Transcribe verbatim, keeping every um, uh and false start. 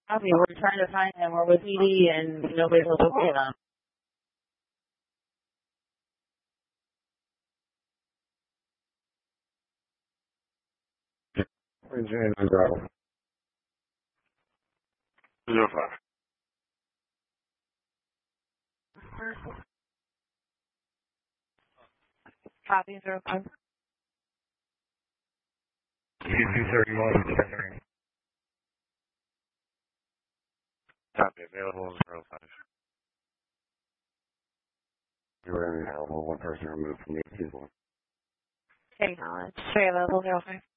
Copy. We're trying to find him. We're with E D and nobody's able to get him. Engineer Bravo. Zero five. Copy. Zero five. two thirty-one. Copy. Available zero five. You're available. One person removed from the people. Okay, knowledge. Three available zero five.